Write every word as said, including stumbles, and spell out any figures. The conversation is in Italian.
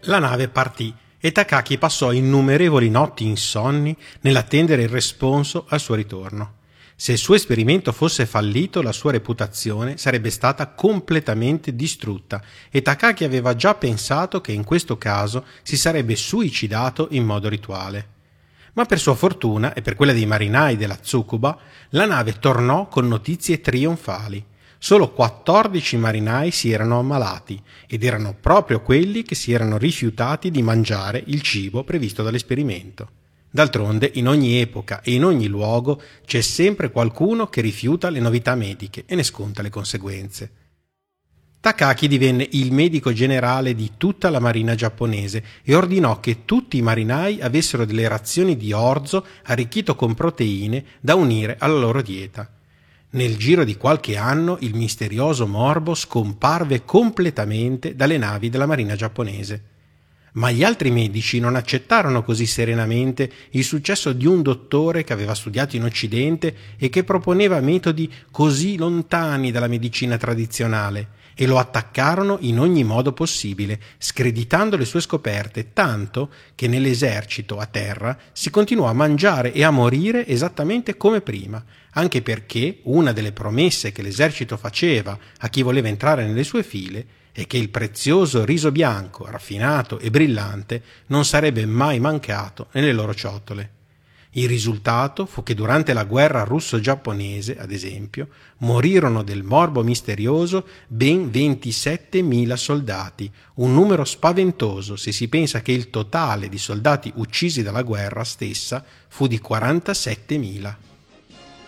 La nave partì e Takaki passò innumerevoli notti insonni nell'attendere il responso al suo ritorno. Se il suo esperimento fosse fallito, la sua reputazione sarebbe stata completamente distrutta e Takaki aveva già pensato che in questo caso si sarebbe suicidato in modo rituale. Ma per sua fortuna e per quella dei marinai della Tsukuba, la nave tornò con notizie trionfali. Solo quattordici marinai si erano ammalati ed erano proprio quelli che si erano rifiutati di mangiare il cibo previsto dall'esperimento. D'altronde, in ogni epoca e in ogni luogo c'è sempre qualcuno che rifiuta le novità mediche e ne sconta le conseguenze. Takaki divenne il medico generale di tutta la marina giapponese e ordinò che tutti i marinai avessero delle razioni di orzo arricchito con proteine da unire alla loro dieta. Nel giro di qualche anno il misterioso morbo scomparve completamente dalle navi della marina giapponese. Ma gli altri medici non accettarono così serenamente il successo di un dottore che aveva studiato in Occidente e che proponeva metodi così lontani dalla medicina tradizionale, e lo attaccarono in ogni modo possibile, screditando le sue scoperte, tanto che nell'esercito a terra si continuò a mangiare e a morire esattamente come prima, anche perché una delle promesse che l'esercito faceva a chi voleva entrare nelle sue file è che il prezioso riso bianco, raffinato e brillante non sarebbe mai mancato nelle loro ciotole. Il risultato fu che durante la guerra russo-giapponese, ad esempio, morirono del morbo misterioso ben ventisettemila soldati, un numero spaventoso se si pensa che il totale di soldati uccisi dalla guerra stessa fu di quarantasettemila.